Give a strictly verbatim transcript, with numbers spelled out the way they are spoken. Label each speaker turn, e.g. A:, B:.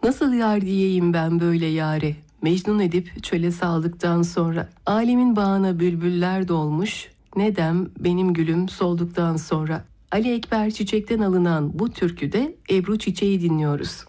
A: Nasıl yar diyeyim ben böyle yare, Mecnun edip çöle saldıktan sonra. Alemin bağına bülbüller dolmuş, ne dem benim gülüm solduktan sonra. Ali Ekber Çiçek'ten alınan bu türküde Ebru Çiçek'i dinliyoruz.